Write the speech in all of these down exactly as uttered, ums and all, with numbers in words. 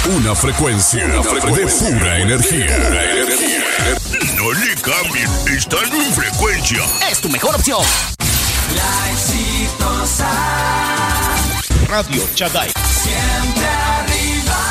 Una frecuencia, Una frecuencia de pura energía. energía. No le cambien, están en frecuencia. Es tu mejor opción. La exitosa Radio Chaday. Siempre arriba.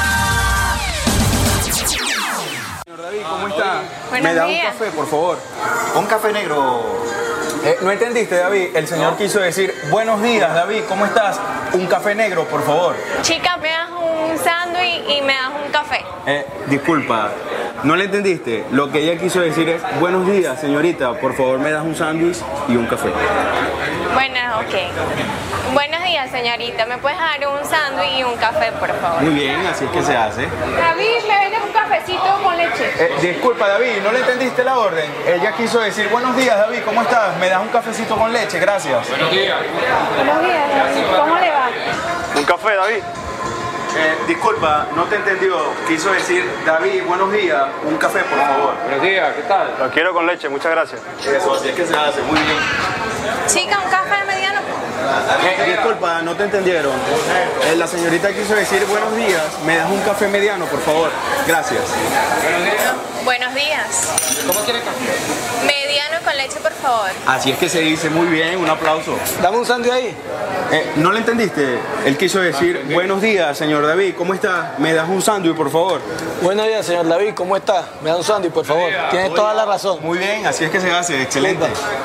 Señor David, ¿cómo está? Buenos Me da días. un café, por favor. Un café negro. Eh, ¿No entendiste, David? El señor quiso decir, buenos días, David, ¿cómo estás? Un café negro, por favor. Chica, me das un sándwich y me das un café. Eh, disculpa, ¿no le entendiste? Lo que ella quiso decir es, buenos días, señorita, por favor, me das un sándwich y un café. Bueno, ok. Buenos días, señorita. ¿Me puedes dar un sándwich y un café, por favor? Muy bien, así es que se hace. David, ¿me vendes un cafecito con leche? Eh, disculpa, David, ¿no le entendiste la orden? Ella quiso decir, buenos días, David, ¿cómo estás? Me das un cafecito con leche, gracias. Buenos días, David. ¿Cómo le va? Un café, David. Eh, disculpa, no te entendió. Quiso decir, David, buenos días, un café, por favor. Buenos días, ¿qué tal? Lo quiero con leche, muchas gracias. Eso, así es que se hace, muy bien. Chica, un café mediano. Eh, disculpa, no te entendieron. Eh, la señorita quiso decir, buenos días, me das un café mediano, por favor. Gracias. Buenos días. Buenos días. ¿Cómo quiere café? Mediano con leche, por favor. Así es que se dice, muy bien, un aplauso. Dame un sándwich ahí. Eh, ¿No le entendiste? Él quiso decir, buenos días, señor David, ¿cómo está? ¿Me das un sándwich, por favor? Buenos días, señor David, ¿cómo está? Me da un sándwich, por favor. Tienes toda la razón. Muy bien, así es que se hace, excelente.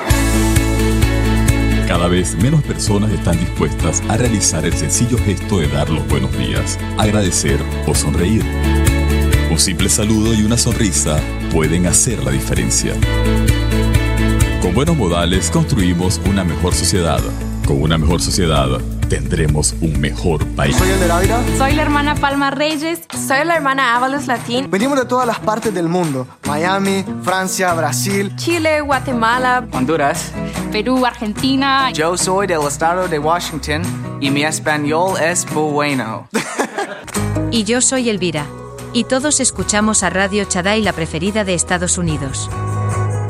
Cada vez menos personas están dispuestas a realizar el sencillo gesto de dar los buenos días, agradecer o sonreír. Un simple saludo y una sonrisa pueden hacer la diferencia. Con buenos modales construimos una mejor sociedad. Con una mejor sociedad tendremos un mejor país. Soy el de Ávila. Soy la hermana Palma Reyes. Soy la hermana Ábalos Latín. Venimos de todas las partes del mundo. Miami, Francia, Brasil, Chile, Guatemala, Honduras, Perú, Argentina. Yo soy del estado de Washington y mi español es bueno. Y yo soy Elvira. Y todos escuchamos a Radio Chaday, la preferida de Estados Unidos.